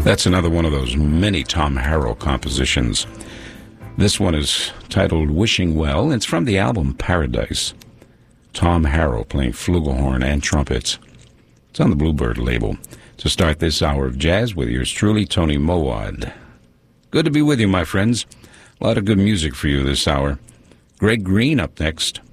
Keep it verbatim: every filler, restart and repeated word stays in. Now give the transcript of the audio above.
That's another one of those many Tom Harrell compositions. This one is titled Wishing Well. It's from the album Paradise. Tom Harrell playing flugelhorn and trumpets. It's on the Bluebird label. To start this hour of jazz with yours truly, Tony Mowat. Good to be with you, my friends. A lot of good music for you this hour. Greg Green up next.